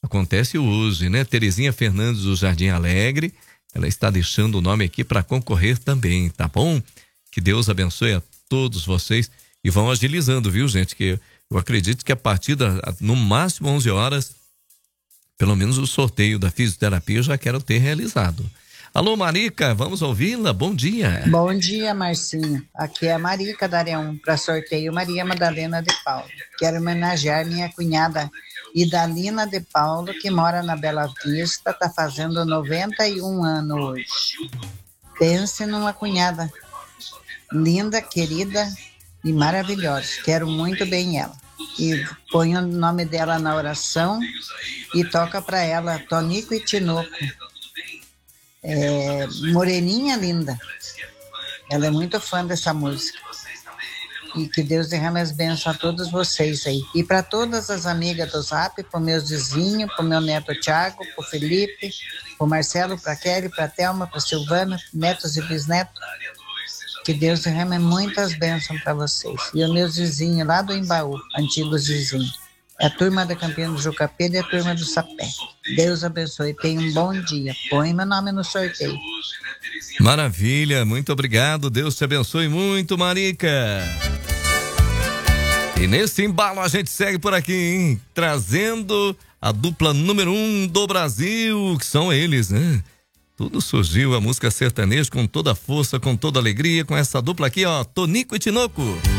acontece hoje, né? Terezinha Fernandes do Jardim Alegre, ela está deixando o nome aqui para concorrer também, tá bom? Que Deus abençoe a todos vocês e vão agilizando, viu, gente? Que eu acredito que a partir no máximo 11 horas, pelo menos o sorteio da fisioterapia eu já quero ter realizado. Alô, Marica, vamos ouvi-la? Bom dia. Bom dia, Marcinho. Aqui é a Marica da Área 1 para sorteio Maria Madalena de Paulo. Quero homenagear minha cunhada Idalina de Paulo, que mora na Bela Vista, está fazendo 91 anos hoje. Pense numa cunhada linda, querida e maravilhosa. Quero muito bem ela. E ponho o nome dela na oração e toca para ela Tonico e Tinoco. Moreninha linda. Ela é muito fã dessa música. E que Deus derrame as bênçãos a todos vocês aí. E para todas as amigas do Zap, para meus vizinhos, para o meu neto Thiago, para o Felipe, para o Marcelo, para a Kelly, para a Thelma, para a Silvana, netos e bisnetos. Que Deus derrame muitas bênçãos para vocês. E os meus vizinhos lá do Embaú, antigos vizinhos. É a turma da Campina do Jucapé e a turma do Sapé. Deus abençoe. Tenha um bom dia. Põe meu nome no sorteio. Maravilha, muito obrigado. Deus te abençoe muito, Marica. E nesse embalo a gente segue por aqui, hein? Trazendo a dupla número 1 do Brasil, que são eles, né? Tudo surgiu, a música sertaneja com toda a força, com toda a alegria, com essa dupla aqui, ó, Tonico e Tinoco.